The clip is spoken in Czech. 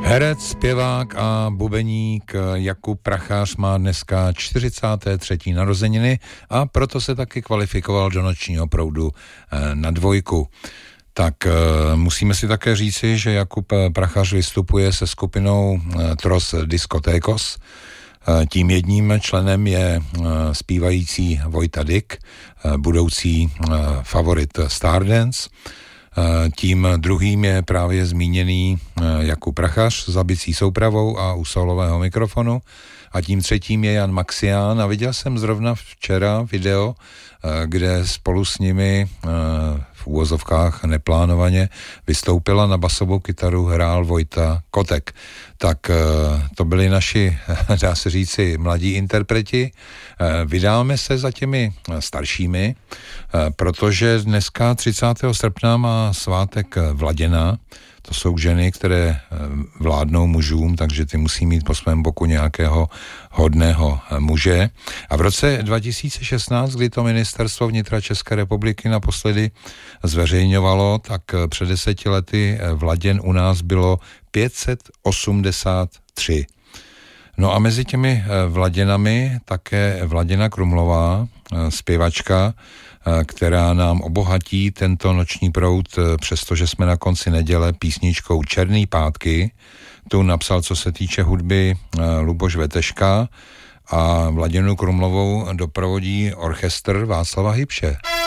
Herec, zpěvák a bubeník Jakub Prachař má dneska 43. narozeniny a proto se taky kvalifikoval do Nočního proudu na 2. Tak musíme si také říci, že Jakub Prachař vystupuje se skupinou Tros Diskotékos. Tím jedním členem je zpívající Vojta Dyk, budoucí favorit Stardance. Tím druhým je právě zmíněný Jakub Prachař s bicí soupravou a u solového mikrofonu. A tím třetím je Jan Maxián a viděl jsem zrovna včera video, kde spolu s nimi v úvozovkách neplánovaně vystoupila na basovou kytaru hrál Vojta Kotek. Tak to byli naši, dá se říci, mladí interpreti. Vydáme se za těmi staršími, protože dneska 30. srpna má svátek Vladěna. To jsou ženy, které vládnou mužům, takže ty musí mít po svém boku nějakého hodného muže. A v roce 2016, kdy to ministerstvo vnitra České republiky naposledy zveřejňovalo, tak před 10 lety Vladěn u nás bylo 583. No a mezi těmi Vladěnami také Vladěna Krumlová, zpěvačka, která nám obohatí tento noční proud, přestože jsme na konci neděle, písničkou Černý pátky. Tu napsal, co se týče hudby, Luboš Veteška a Vladěnu Krumlovou doprovodí orchestr Václava Hybše.